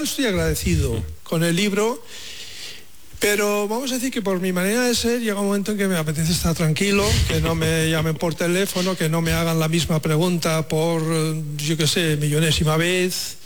estoy agradecido con el libro, pero vamos a decir que por mi manera de ser llega un momento en que me apetece estar tranquilo, que no me llamen por teléfono, que no me hagan la misma pregunta por, yo qué sé, millonésima vez.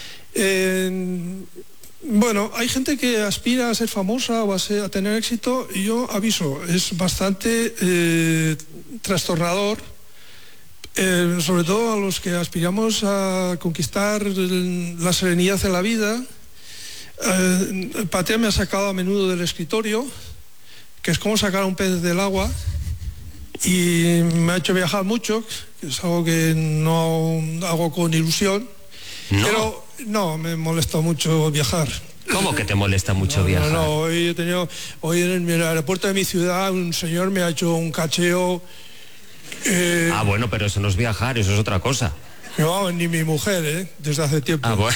Bueno, hay gente que aspira a ser famosa o a tener éxito, y yo aviso, es bastante trastornador, sobre todo a los que aspiramos a conquistar la serenidad en la vida. Patea me ha sacado a menudo del escritorio, que es como sacar a un pez del agua, y me ha hecho viajar mucho, que es algo que no hago con ilusión. ¿No? Pero no, me molesta mucho viajar. ¿Cómo que te molesta mucho viajar? No, hoy en el aeropuerto de mi ciudad un señor me ha hecho un cacheo. Bueno, pero eso no es viajar, eso es otra cosa. No, ni mi mujer, desde hace tiempo. Bueno.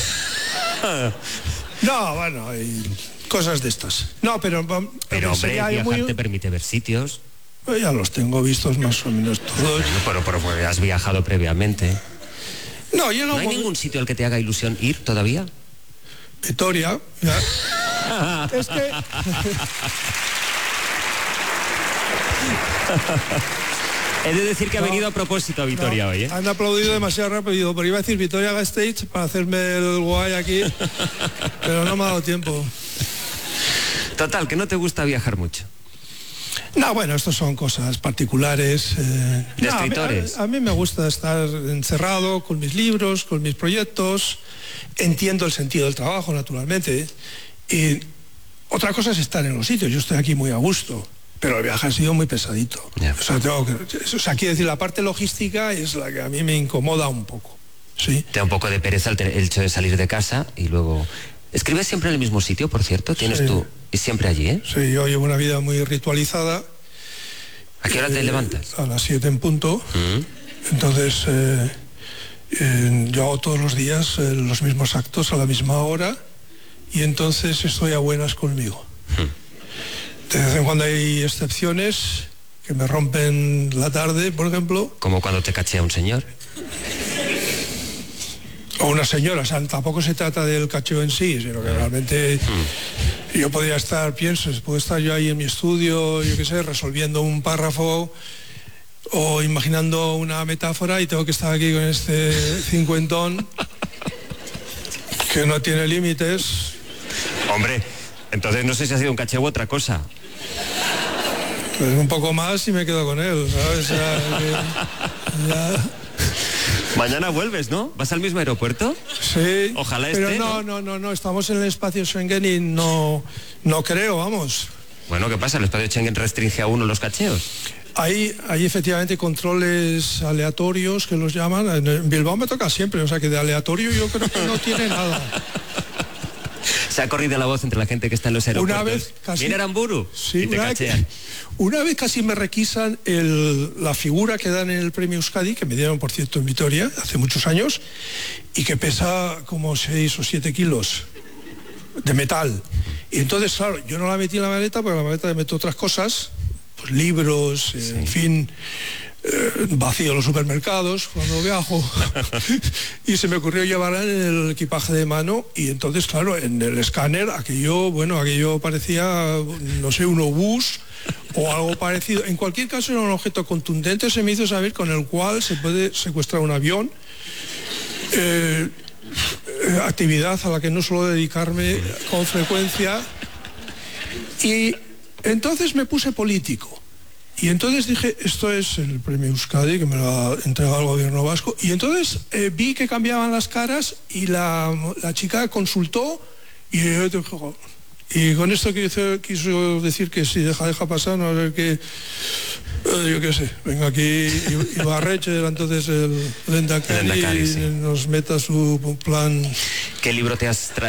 No, bueno, hay cosas de estas. No, pero hombre, viajar te permite ver sitios. Pues ya los tengo vistos más o menos todos. Bueno, pero has viajado previamente. No hay ningún sitio al que te haga ilusión ir todavía. Vitoria, ya. Es que... He de decir que ha venido a propósito a Vitoria hoy, ¿eh? Han aplaudido demasiado rápido, porque iba a decir Vitoria Gasteiz para hacerme el guay aquí, pero no me ha dado tiempo. Total, que no te gusta viajar mucho. No, bueno, estos son cosas particulares. ¿De escritores? A mí me gusta estar encerrado con mis libros, con mis proyectos. Entiendo el sentido del trabajo, naturalmente. Y otra cosa es estar en los sitios. Yo estoy aquí muy a gusto, pero el viaje ha sido muy pesadito. Yeah. Quiero decir, la parte logística es la que a mí me incomoda un poco. ¿Sí? Te da un poco de pereza el hecho de salir de casa y luego... ¿Escribes siempre en el mismo sitio, por cierto? ¿Tienes tú? Y siempre allí, ¿eh? Sí, yo llevo una vida muy ritualizada. ¿A qué hora te levantas? A las 7 en punto. Entonces, yo hago todos los días los mismos actos a la misma hora, y entonces estoy a buenas conmigo. De vez en cuando hay excepciones que me rompen la tarde, por ejemplo. Como cuando te cachea un señor. O una señora, o sea, tampoco se trata del cacheo en sí, sino que realmente yo podría estar, puedo estar yo ahí en mi estudio, yo qué sé, resolviendo un párrafo o imaginando una metáfora, y tengo que estar aquí con este cincuentón que no tiene límites. Hombre, entonces no sé si ha sido un cacheo u otra cosa. Pues un poco más y me quedo con él, ¿sabes? Ya. Mañana vuelves, ¿no? ¿Vas al mismo aeropuerto? Sí. Ojalá pero esté, no, estamos en el espacio Schengen y no creo, vamos. Bueno, ¿qué pasa? ¿El espacio Schengen restringe a uno los cacheos? Hay efectivamente controles aleatorios que los llaman. En Bilbao me toca siempre, o sea que de aleatorio yo creo que no tiene nada. Se ha corrido la voz entre la gente que está en los aeropuertos. Una vez casi... ¿Viene Aramburu? Sí, y te cachean. Una vez casi me requisan la figura que dan en el premio Euskadi, que me dieron, por cierto, en Vitoria, hace muchos años, y que pesa como 6 o 7 kilos de metal. Y entonces, claro, yo no la metí en la maleta, porque en la maleta le meto otras cosas, pues libros, en fin... vacío los supermercados cuando viajo y se me ocurrió llevarla en el equipaje de mano, y entonces claro, en el escáner aquello parecía, no sé, un obús o algo parecido. En cualquier caso era un objeto contundente, se me hizo saber, con el cual se puede secuestrar un avión, actividad a la que no suelo dedicarme con frecuencia, y entonces me puse político. Y entonces dije, esto es el premio Euskadi, que me lo ha entregado el gobierno vasco. Y entonces vi que cambiaban las caras, y la chica consultó, y con esto quiso decir que si deja pasar, no sé qué, yo qué sé, venga aquí Ibarretxe, era entonces el Lehendakari, sí. Nos meta su plan. ¿Qué libro te has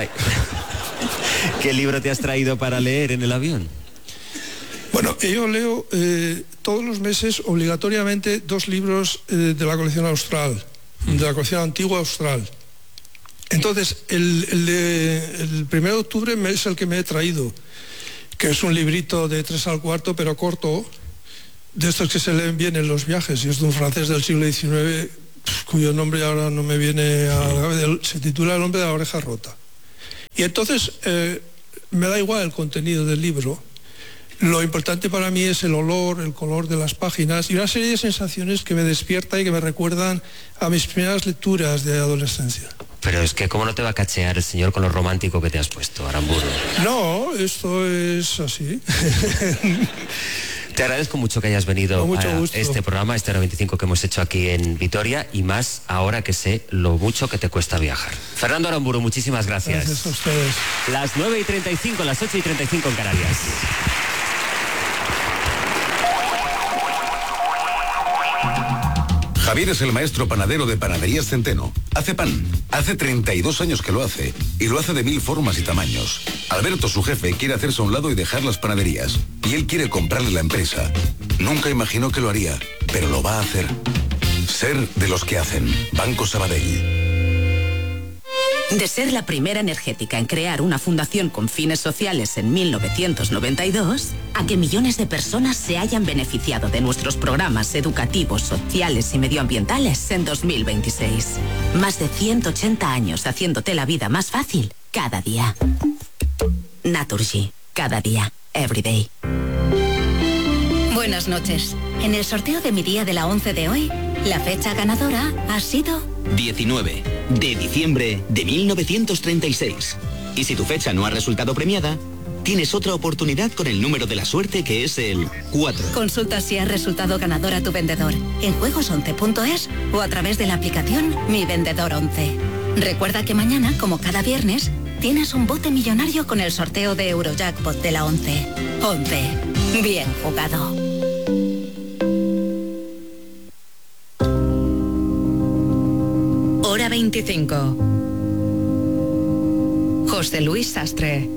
traído para leer en el avión? Bueno, yo leo todos los meses obligatoriamente 2 libros de la colección austral, de la colección antigua austral. Entonces, el 1 de octubre es el que me he traído, que es un librito de 3 al cuarto, pero corto, de estos que se leen bien en los viajes, y es de un francés del siglo XIX, cuyo nombre ahora no me viene a la cabeza, se titula El hombre de la oreja rota. Y entonces me da igual el contenido del libro. Lo importante para mí es el olor, el color de las páginas y una serie de sensaciones que me despierta y que me recuerdan a mis primeras lecturas de adolescencia. Pero es que, ¿cómo no te va a cachear el señor con lo romántico que te has puesto, Aramburu? No, esto es así. Te agradezco mucho que hayas venido a este programa, este 25 que hemos hecho aquí en Vitoria, y más ahora que sé lo mucho que te cuesta viajar. Fernando Aramburu, muchísimas gracias. Gracias a ustedes. Las 9:35, las 8:35 en Canarias. Javier es el maestro panadero de Panaderías Centeno. Hace pan. Hace 32 años que lo hace. Y lo hace de 1000 formas y tamaños. Alberto, su jefe, quiere hacerse a un lado y dejar las panaderías. Y él quiere comprarle la empresa. Nunca imaginó que lo haría, pero lo va a hacer. Ser de los que hacen. Banco Sabadell. De ser la primera energética en crear una fundación con fines sociales en 1992, a que millones de personas se hayan beneficiado de nuestros programas educativos, sociales y medioambientales en 2026. Más de 180 años haciéndote la vida más fácil cada día. Naturgy. Cada día. Every day. Buenas noches. En el sorteo de mi día de la 11 de hoy, la fecha ganadora ha sido 19 de diciembre de 1936. Y si tu fecha no ha resultado premiada, tienes otra oportunidad con el número de la suerte, que es el 4. Consulta si ha resultado ganador a tu vendedor en juegos11.es o a través de la aplicación Mi Vendedor 11. Recuerda que mañana, como cada viernes, tienes un bote millonario con el sorteo de Eurojackpot de la 11. 11. Bien jugado. Hora 25. José Luis Sastre.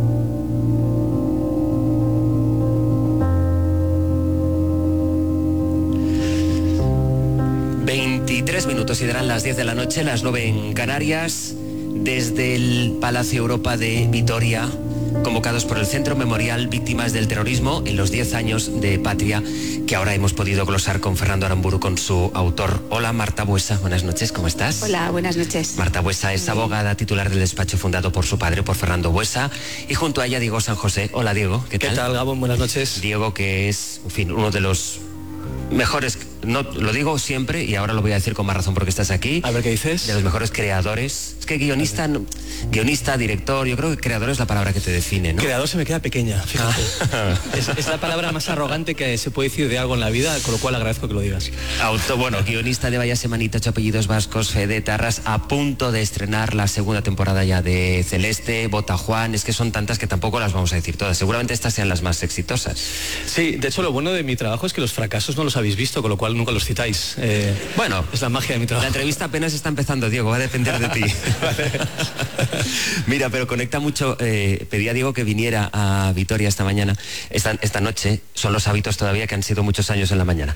Minutos y darán las 10 de la noche, las 9 en Canarias, desde el Palacio Europa de Vitoria, convocados por el Centro Memorial Víctimas del Terrorismo en los 10 años de Patria, que ahora hemos podido glosar con Fernando Aramburu, con su autor. Hola, Marta Buesa, buenas noches, ¿cómo estás? Hola, buenas noches. Marta Buesa es abogada, titular del despacho fundado por su padre, por Fernando Buesa, y junto a ella Diego San José. Hola, Diego, ¿qué tal? ¿Qué tal, Gabón? Buenas noches. Diego, que es, en fin, uno de los mejores, no lo digo siempre y ahora lo voy a decir con más razón porque estás aquí. A ver, ¿qué dices? De los mejores creadores. Es que guionista, director, yo creo que creador es la palabra que te define, ¿no? Creador se me queda pequeña, fíjate. Es la palabra más arrogante que se puede decir de algo en la vida, con lo cual agradezco que lo digas. Guionista de Vaya Semanita, 8 apellidos vascos, Fede Tarras, a punto de estrenar la segunda temporada ya de Celeste, Bota Juan. Es que son tantas que tampoco las vamos a decir todas. Seguramente estas sean las más exitosas. Sí, de hecho lo bueno de mi trabajo es que los fracasos no los habéis visto, con lo cual nunca los citáis. Bueno, es la magia de mi trabajo. La entrevista apenas está empezando, Diego, va a depender de ti. Vale. Mira, pero conecta mucho. Pedí a Diego que viniera a Vitoria esta mañana, esta noche. Son los hábitos todavía que han sido muchos años en la mañana.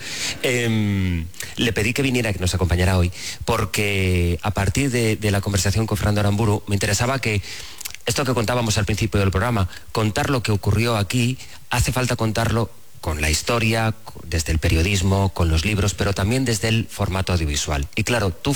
Le pedí que viniera, que nos acompañara hoy, porque a partir de la conversación con Fernando Aramburu me interesaba que esto que contábamos al principio del programa, contar lo que ocurrió aquí, hace falta contarlo con la historia, desde el periodismo, con los libros, pero también desde el formato audiovisual. Y claro, tú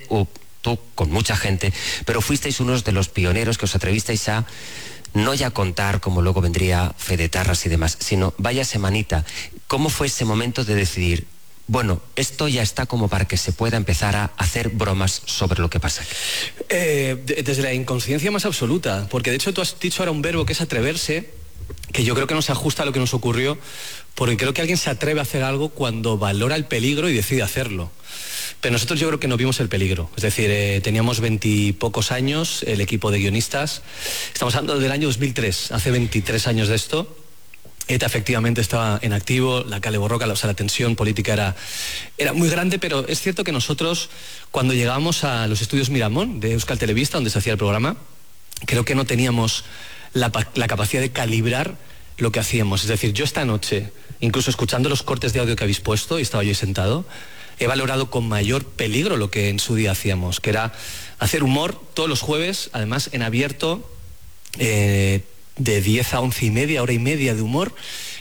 con mucha gente, pero fuisteis unos de los pioneros que os atrevisteis a no ya contar como luego vendría Fede Tarras y demás, sino Vaya Semanita. ¿Cómo fue ese momento de decidir, bueno, esto ya está como para que se pueda empezar a hacer bromas sobre lo que pasa aquí? Desde la inconsciencia más absoluta, porque de hecho tú has dicho ahora un verbo que es atreverse, que yo creo que no se ajusta a lo que nos ocurrió, porque creo que alguien se atreve a hacer algo cuando valora el peligro y decide hacerlo. Pero nosotros yo creo que no vimos el peligro. Es decir, teníamos 20 y pocos años, el equipo de guionistas. Estamos hablando del año 2003, hace 23 años de esto. ETA efectivamente estaba en activo, la Kale Borroka, o sea, la tensión política era muy grande, pero es cierto que nosotros, cuando llegábamos a los estudios Miramón de Euskal Telebista, donde se hacía el programa, creo que no teníamos la capacidad de calibrar lo que hacíamos. Es decir, yo esta noche, incluso escuchando los cortes de audio que habéis puesto, y estaba yo ahí sentado, he valorado con mayor peligro lo que en su día hacíamos, que era hacer humor todos los jueves, además en abierto, de 10 a 11 y media, hora y media de humor,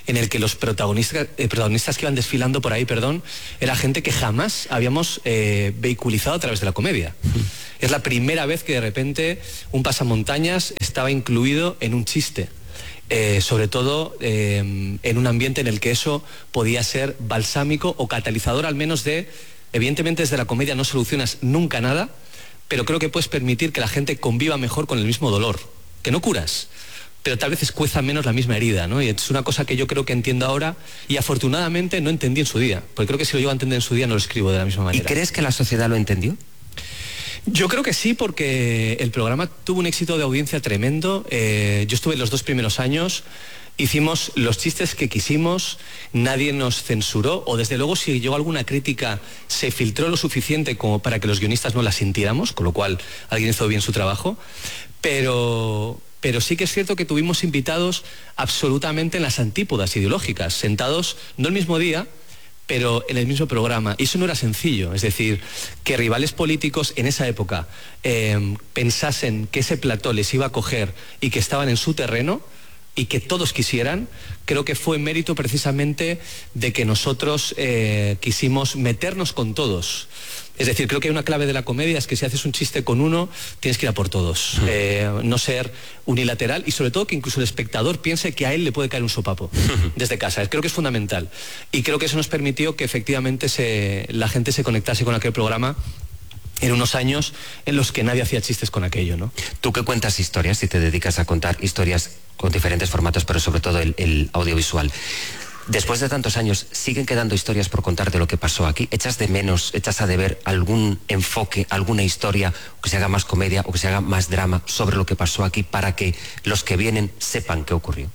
en el que los protagonistas que iban desfilando por ahí, era gente que jamás habíamos vehiculizado a través de la comedia. Es la primera vez que de repente un pasamontañas estaba incluido en un chiste. Sobre todo en un ambiente en el que eso podía ser balsámico o catalizador al menos de, evidentemente desde la comedia no solucionas nunca nada, pero creo que puedes permitir que la gente conviva mejor con el mismo dolor, que no curas, pero tal vez escueza menos la misma herida, ¿no? Y es una cosa que yo creo que entiendo ahora y afortunadamente no entendí en su día, porque creo que si lo llego a entender en su día no lo escribo de la misma manera. ¿Y crees que la sociedad lo entendió? Yo creo que sí, porque el programa tuvo un éxito de audiencia tremendo. Yo estuve los 2 primeros años, hicimos los chistes que quisimos, nadie nos censuró, o desde luego si llegó alguna crítica se filtró lo suficiente como para que los guionistas no la sintiéramos, con lo cual alguien hizo bien su trabajo, pero sí que es cierto que tuvimos invitados absolutamente en las antípodas ideológicas, sentados no el mismo día, pero en el mismo programa. Y eso no era sencillo. Es decir, que rivales políticos en esa época pensasen que ese plató les iba a coger y que estaban en su terreno y que todos quisieran, creo que fue mérito precisamente de que nosotros quisimos meternos con todos. Es decir, creo que una clave de la comedia es que si haces un chiste con uno, tienes que ir a por todos. No ser unilateral y sobre todo que incluso el espectador piense que a él le puede caer un sopapo desde casa. Creo que es fundamental. Y creo que eso nos permitió que efectivamente la gente se conectase con aquel programa en unos años en los que nadie hacía chistes con aquello, ¿no? Tú que cuentas historias y te dedicas a contar historias con diferentes formatos, pero sobre todo el audiovisual. Después de tantos años, ¿siguen quedando historias por contar de lo que pasó aquí? ¿Echas de menos, echas a deber algún enfoque, alguna historia, o que se haga más comedia o que se haga más drama sobre lo que pasó aquí para que los que vienen sepan qué ocurrió?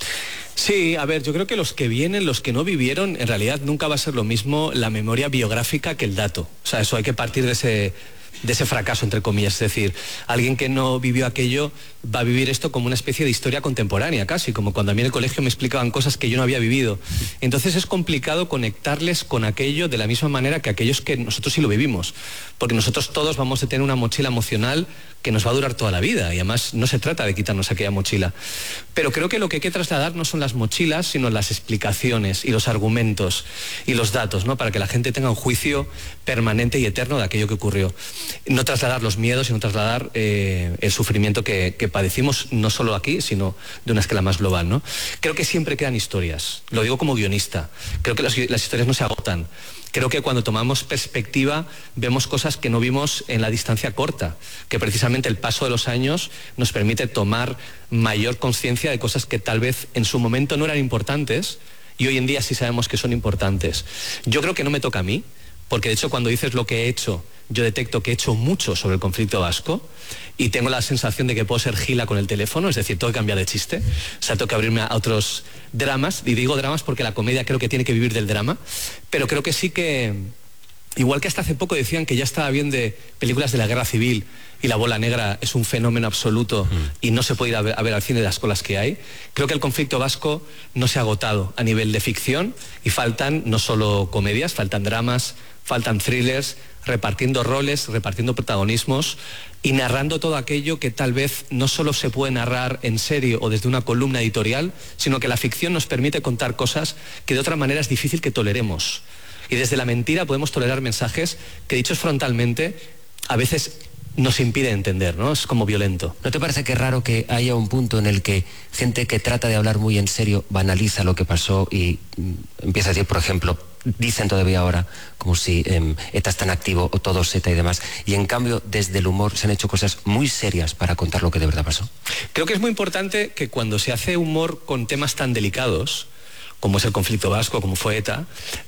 Sí, a ver, yo creo que los que vienen, los que no vivieron, en realidad nunca va a ser lo mismo la memoria biográfica que el dato. O sea, eso hay que partir de ese fracaso, entre comillas. Es decir, alguien que no vivió aquello va a vivir esto como una especie de historia contemporánea, casi, como cuando a mí en el colegio me explicaban cosas que yo no había vivido. Entonces es complicado conectarles con aquello de la misma manera que aquellos que nosotros sí lo vivimos, porque nosotros todos vamos a tener una mochila emocional que nos va a durar toda la vida, y además no se trata de quitarnos aquella mochila. Pero creo que lo que hay que trasladar no son las mochilas, sino las explicaciones y los argumentos y los datos, ¿no? Para que la gente tenga un juicio permanente y eterno de aquello que ocurrió. No trasladar los miedos, sino trasladar el sufrimiento que padecimos, no solo aquí, sino de una escala más global, ¿no? Creo que siempre quedan historias, lo digo como guionista. Creo que las historias no se agotan. Creo que cuando tomamos perspectiva vemos cosas que no vimos en la distancia corta, que precisamente el paso de los años nos permite tomar mayor conciencia de cosas que tal vez en su momento no eran importantes y hoy en día sí sabemos que son importantes. Yo creo que no me toca a mí, porque de hecho cuando dices lo que he hecho, yo detecto que he hecho mucho sobre el conflicto vasco y tengo la sensación de que puedo ser gila con el teléfono, es decir, tengo que cambiar de chiste, o sea, tengo que abrirme a otros dramas, y digo dramas porque la comedia creo que tiene que vivir del drama, pero creo que sí que, igual que hasta hace poco decían que ya estaba bien de películas de la guerra civil y la bola negra es un fenómeno absoluto y no se puede ir a ver al cine de las colas que hay, creo que el conflicto vasco no se ha agotado a nivel de ficción y faltan no solo comedias, faltan dramas, faltan thrillers, repartiendo roles, repartiendo protagonismos y narrando todo aquello que tal vez no solo se puede narrar en serio o desde una columna editorial, sino que la ficción nos permite contar cosas que de otra manera es difícil que toleremos. Y desde la mentira podemos tolerar mensajes que, dichos frontalmente, a veces nos impide entender, ¿no? Es como violento. ¿No te parece que es raro que haya un punto en el que gente que trata de hablar muy en serio banaliza lo que pasó y empieza a decir, por ejemplo, dicen todavía ahora como si ETA es tan activo o todos ETA y demás, y en cambio desde el humor se han hecho cosas muy serias para contar lo que de verdad pasó? Creo que es muy importante que cuando se hace humor con temas tan delicados como es el conflicto vasco, como fue ETA,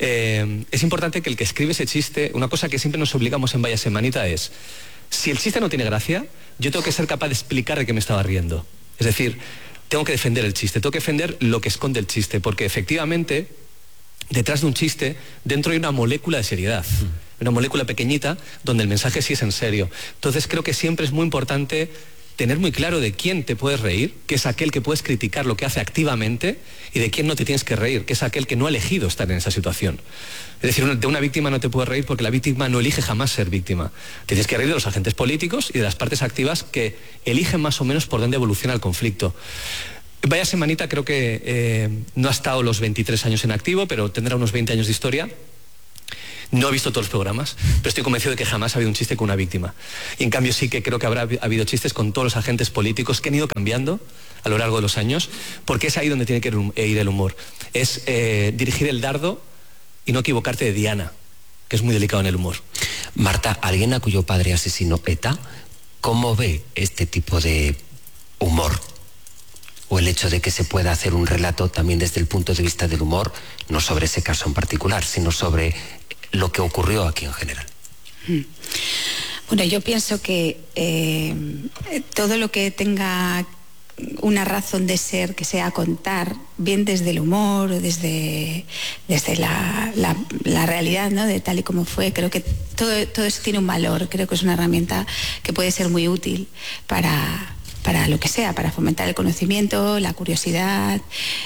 es importante que el que escribe ese chiste, una cosa que siempre nos obligamos en Vaya Semanita es: si el chiste no tiene gracia, yo tengo que ser capaz de explicar de qué me estaba riendo. Es decir, tengo que defender el chiste, tengo que defender lo que esconde el chiste, porque efectivamente, detrás de un chiste, dentro hay una molécula de seriedad, una molécula pequeñita donde el mensaje sí es en serio. Entonces creo que siempre es muy importante tener muy claro de quién te puedes reír, que es aquel que puedes criticar lo que hace activamente, y de quién no te tienes que reír, que es aquel que no ha elegido estar en esa situación. Es decir, de una víctima no te puedes reír porque la víctima no elige jamás ser víctima. Te tienes que reír de los agentes políticos y de las partes activas que eligen más o menos por dónde evoluciona el conflicto. Vaya Semanita creo que no ha estado los 23 años en activo, pero tendrá unos 20 años de historia. No he visto todos los programas, pero estoy convencido de que jamás ha habido un chiste con una víctima. Y en cambio sí que creo que habrá habido chistes con todos los agentes políticos que han ido cambiando a lo largo de los años, porque es ahí donde tiene que ir el humor. Es dirigir el dardo y no equivocarte de diana, que es muy delicado en el humor. Marta, alguien a cuyo padre asesinó ETA, ¿cómo ve este tipo de humor? O el hecho de que se pueda hacer un relato también desde el punto de vista del humor, no sobre ese caso en particular, sino sobre lo que ocurrió aquí en general. Bueno, yo pienso que todo lo que tenga una razón de ser, que sea contar, bien desde el humor o desde la realidad, ¿no? De tal y como fue, creo que todo eso tiene un valor. Creo que es una herramienta que puede ser muy útil para lo que sea, para fomentar el conocimiento, la curiosidad.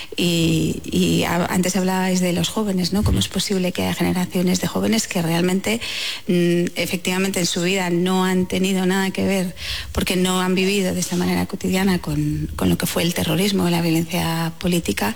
Y antes hablabais de los jóvenes, ¿no? Cómo es posible que haya generaciones de jóvenes que realmente, efectivamente, en su vida no han tenido nada que ver, porque no han vivido de esta manera cotidiana con lo que fue el terrorismo, la violencia política,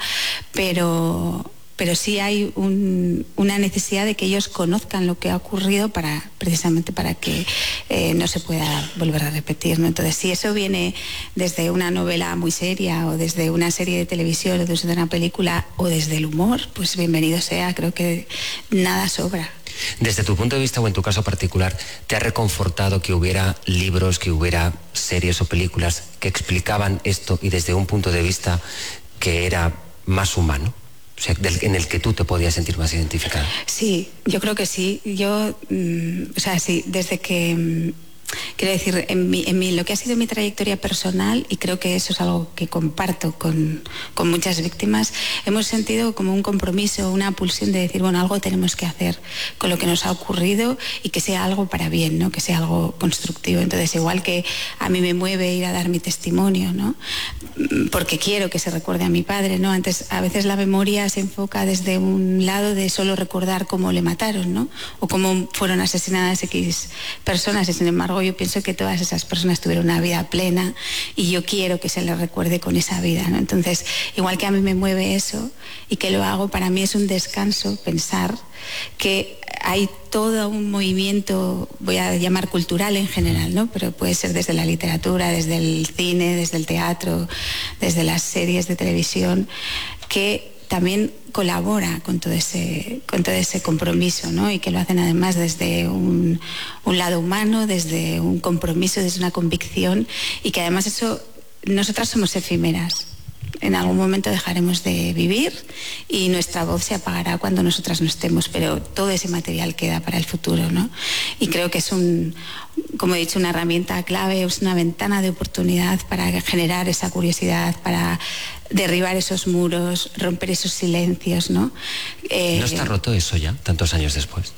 pero sí hay una necesidad de que ellos conozcan lo que ha ocurrido precisamente para que no se pueda volver a repetir, ¿no? Entonces, si eso viene desde una novela muy seria o desde una serie de televisión o desde una película o desde el humor, pues bienvenido sea. Creo que nada sobra. Desde tu punto de vista o en tu caso particular, ¿te ha reconfortado que hubiera libros, que hubiera series o películas que explicaban esto y desde un punto de vista que era más humano? O sea, en el que tú te podías sentir más identificado. Sí, yo creo que sí. Yo, sí, desde que... Quiero decir, en lo que ha sido mi trayectoria personal, y creo que eso es algo que comparto con muchas víctimas, hemos sentido como un compromiso, una pulsión de decir, bueno, algo tenemos que hacer con lo que nos ha ocurrido y que sea algo para bien, ¿no? Que sea algo constructivo. Entonces, igual que a mí me mueve ir a dar mi testimonio, ¿no? Porque quiero que se recuerde a mi padre, ¿no? Antes, a veces la memoria se enfoca desde un lado de solo recordar cómo le mataron, ¿no? O cómo fueron asesinadas X personas, y sin embargo yo pienso que todas esas personas tuvieron una vida plena y yo quiero que se les recuerde con esa vida, ¿no? Entonces, igual que a mí me mueve eso y que lo hago, para mí es un descanso pensar que hay todo un movimiento, voy a llamar cultural en general, ¿no? Pero puede ser desde la literatura, desde el cine, desde el teatro, desde las series de televisión, que también colabora con todo ese compromiso, ¿no? Y que lo hacen además desde un lado humano, desde un compromiso, desde una convicción, y que además eso, nosotras somos efímeras. En algún momento dejaremos de vivir y nuestra voz se apagará cuando nosotras no estemos, pero todo ese material queda para el futuro, ¿no? Y creo que es como he dicho, una herramienta clave, es una ventana de oportunidad para generar esa curiosidad, para derribar esos muros, romper esos silencios, ¿no? ¿No está roto eso ya, tantos años después?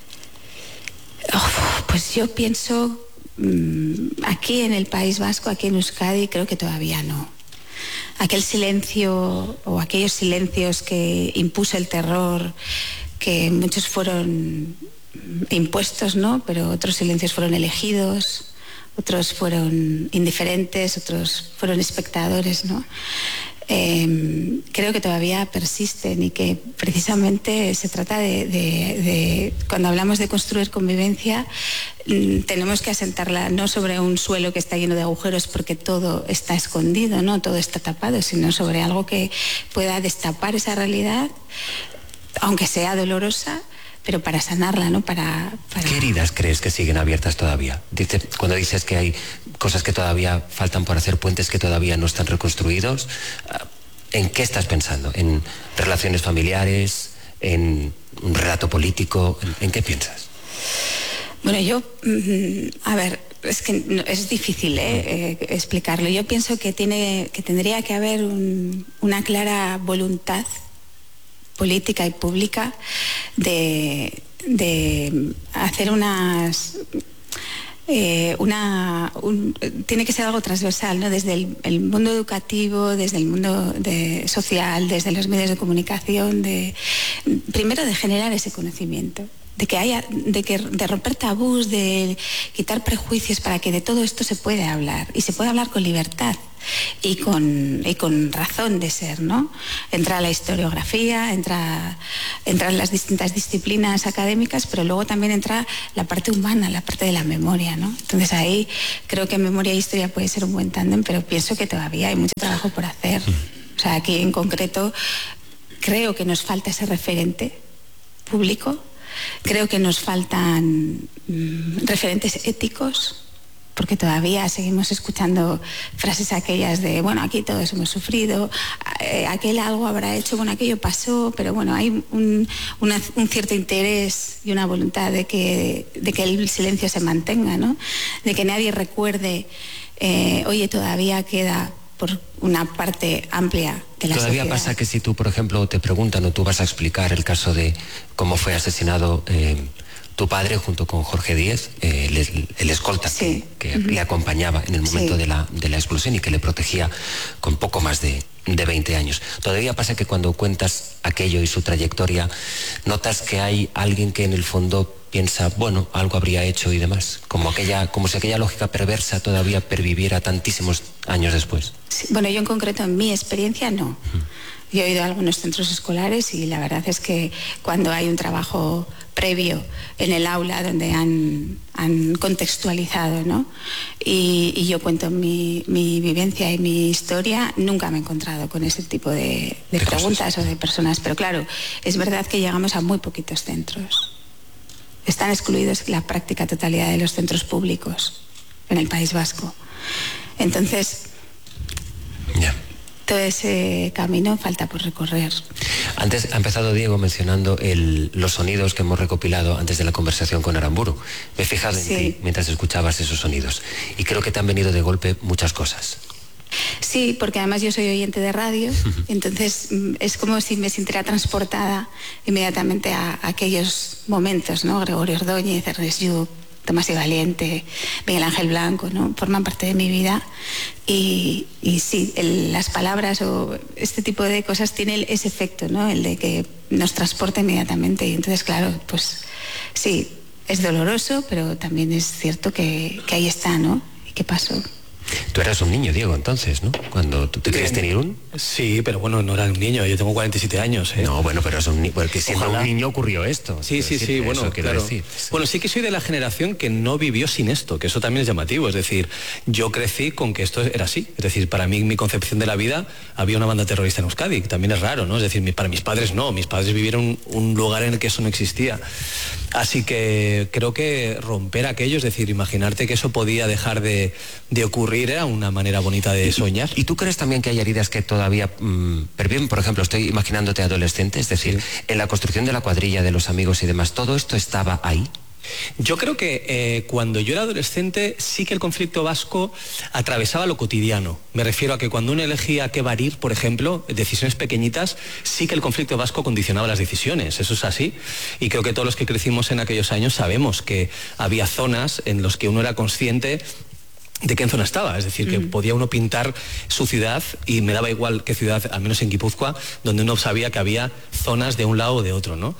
Pues yo pienso, aquí en el País Vasco, aquí en Euskadi, creo que todavía no. Aquel silencio o aquellos silencios que impuso el terror, que muchos fueron impuestos, ¿no? Pero otros silencios fueron elegidos, otros fueron indiferentes, otros fueron espectadores, ¿no? Creo que todavía persisten y que precisamente se trata de cuando hablamos de construir convivencia, tenemos que asentarla no sobre un suelo que está lleno de agujeros porque todo está escondido, ¿no? Todo está tapado, sino sobre algo que pueda destapar esa realidad, aunque sea dolorosa, pero para sanarla, ¿no? Para... ¿Qué heridas crees que siguen abiertas todavía? Cuando dices que hay cosas que todavía faltan por hacer, puentes que todavía no están reconstruidos, ¿en qué estás pensando? ¿En relaciones familiares? ¿En un relato político? ¿En qué piensas? Bueno, yo, a ver, es que es difícil explicarlo. Yo pienso que tendría que haber una clara voluntad política y pública de hacer tiene que ser algo transversal, ¿no? Desde el mundo educativo, desde el mundo social, desde los medios de comunicación, primero de generar ese conocimiento. de romper tabús, de quitar prejuicios, para que de todo esto se puede hablar, y se puede hablar con libertad y con razón de ser, ¿no? Entra la historiografía, entran las distintas disciplinas académicas, pero luego también entra la parte humana, la parte de la memoria, ¿no? Entonces ahí creo que memoria e historia puede ser un buen tándem, pero pienso que todavía hay mucho trabajo por hacer. O sea, aquí en concreto creo que nos falta ese referente público. Creo que nos faltan referentes éticos, porque todavía seguimos escuchando frases aquellas de, bueno, aquí todos hemos sufrido, aquel algo habrá hecho, bueno, aquello pasó, pero bueno, hay un cierto interés y una voluntad de que el silencio se mantenga, ¿no? De que nadie recuerde, oye, todavía queda por una parte amplia de la Todavía sociedad. pasa que si tú, por ejemplo, te preguntan o tú vas a explicar el caso de cómo fue asesinado tu padre junto con Jorge Díez, el escolta, sí, que le acompañaba en el momento, sí, de la explosión y que le protegía con poco más de 20 años. Todavía pasa que cuando cuentas aquello y su trayectoria, notas que hay alguien que en el fondo piensa, bueno, algo habría hecho y demás, como si aquella lógica perversa todavía perviviera tantísimos años después. Sí, bueno, yo en concreto, en mi experiencia, no. Yo he ido a algunos centros escolares y la verdad es que cuando hay un trabajo previo en el aula donde han contextualizado, ¿no? Y yo cuento mi vivencia y mi historia, nunca me he encontrado con ese tipo de preguntas o de personas. Pero claro, es verdad que llegamos a muy poquitos centros. Están excluidos la práctica totalidad de los centros públicos en el País Vasco. Entonces, todo ese camino falta por recorrer. Antes ha empezado Diego mencionando los sonidos que hemos recopilado antes de la conversación con Aramburu. Me he fijado en ti mientras escuchabas esos sonidos y creo que te han venido de golpe muchas cosas. Sí, porque además yo soy oyente de radio, entonces es como si me sintiera transportada inmediatamente a aquellos momentos, ¿no? Gregorio Ordóñez, Ernest Lluch, Tomás y Valiente, Miguel Ángel Blanco, ¿no? Forman parte de mi vida y sí, las palabras o este tipo de cosas tienen ese efecto, ¿no? El de que nos transporta inmediatamente y entonces, claro, pues sí, es doloroso, pero también es cierto que ahí está, ¿no? ¿Y qué pasó? Tú eras un niño, Diego, entonces, ¿no? Cuando tú te criaste en Irún. Sí, pero bueno, no era un niño, yo tengo 47 años. No, bueno, pero es porque siendo un niño ocurrió esto. Sí, bueno, claro. Decir. Bueno, sí que soy de la generación que no vivió sin esto, que eso también es llamativo. Es decir, yo crecí con que esto era así. Es decir, para mí, mi concepción de la vida, había una banda terrorista en Euskadi, que también es raro, ¿no? Es decir, para mis padres no, mis padres vivieron un lugar en el que eso no existía. Así que creo que romper aquello, es decir, imaginarte que eso podía dejar de ocurrir, era una manera bonita de soñar. ¿Y tú crees también que hay heridas que todavía perviven? Por ejemplo, estoy imaginándote adolescente, es decir, en la construcción de la cuadrilla, de los amigos y demás, ¿todo esto estaba ahí? Yo creo que cuando yo era adolescente sí que el conflicto vasco atravesaba lo cotidiano. Me refiero a que cuando uno elegía qué barir, por ejemplo, decisiones pequeñitas, sí que el conflicto vasco condicionaba las decisiones. Eso es así. Y creo que todos los que crecimos en aquellos años sabemos que había zonas en las que uno era consciente de qué zona estaba, es decir, que podía uno pintar su ciudad y me daba igual qué ciudad, al menos en Guipúzcoa, donde uno sabía que había zonas de un lado o de otro, ¿no?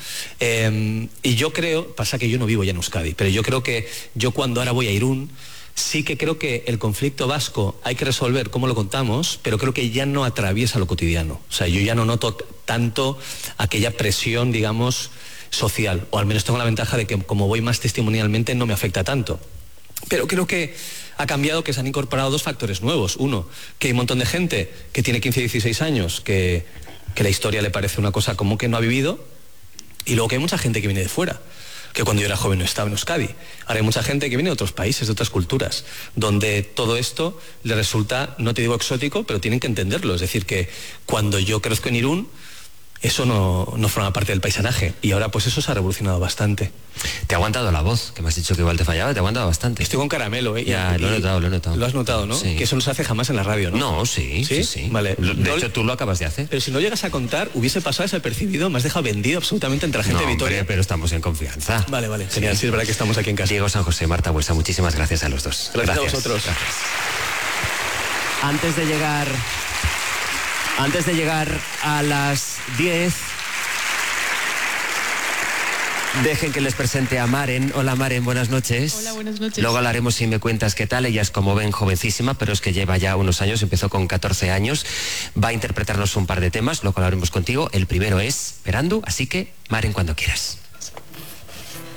Y yo creo, pasa que yo no vivo ya en Euskadi, pero yo creo que yo cuando ahora voy a Irún, sí que creo que el conflicto vasco hay que resolver cómo lo contamos, pero creo que ya no atraviesa lo cotidiano. O sea, yo ya no noto tanto aquella presión, digamos, social, o al menos tengo la ventaja de que como voy más testimonialmente no me afecta tanto. Pero creo que ha cambiado, que se han incorporado dos factores nuevos. Uno, que hay un montón de gente que tiene 15 y 16 años que la historia le parece una cosa como que no ha vivido, y luego que hay mucha gente que viene de fuera, que cuando yo era joven no estaba en Euskadi. Ahora hay mucha gente que viene de otros países, de otras culturas, donde todo esto le resulta, no te digo exótico, pero tienen que entenderlo. Es decir, que cuando yo crezco en Irún, eso no forma parte del paisanaje. Y ahora pues eso se ha revolucionado bastante. Te ha aguantado la voz, que me has dicho que igual te fallaba, te ha aguantado bastante. Estoy con caramelo, ¿eh? Ya, lo he notado. Lo has notado, ¿no? Sí. Que eso no se hace jamás en la radio, ¿no? No, sí. Vale. De hecho, tú lo acabas de hacer. Pero si no llegas a contar, hubiese pasado desapercibido, me has dejado vendido absolutamente entre la gente de Vitoria. Hombre, pero estamos en confianza. Vale. Genial, sí, es verdad que estamos aquí en casa. Diego San José, Marta Buesa, muchísimas gracias a los dos. Gracias a vosotros. Gracias. Antes de llegar a las 10... Dejen que les presente a Maren. Hola Maren, buenas noches. Hola, buenas noches. Luego hablaremos si me cuentas qué tal. Ella es, como ven, jovencísima, pero es que lleva ya unos años, empezó con 14 años. Va a interpretarnos un par de temas, luego hablaremos contigo. El primero es Perandu, así que Maren, cuando quieras.